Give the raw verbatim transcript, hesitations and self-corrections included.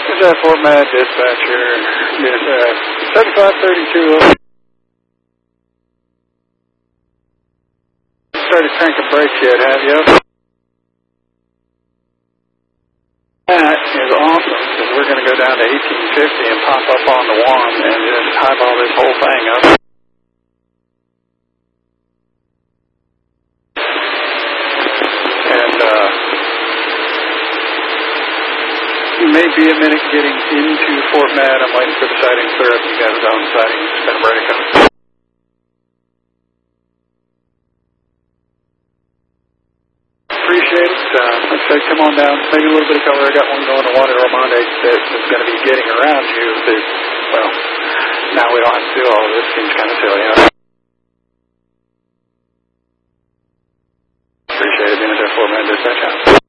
Is that Fort Mad dispatcher? Yes, uh, seventy-five thirty-two. Started cranking brakes yet, have you? That is awesome, because we're going to go down to eighteen fifty and pop up on the one and just highball this whole thing up. And, uh, maybe a minute getting into Fort Mad. I'm waiting for the sighting clear up. You guys are on the sighting. Spin a break up. Appreciate it. Uh, like I said, come on down. Maybe a little bit of color. I got one going to Water Armande that is going to be getting around you. That, well, now we don't have to do all of this. Seems kind of silly, huh? Appreciate it being at that Fort Mad dispatch.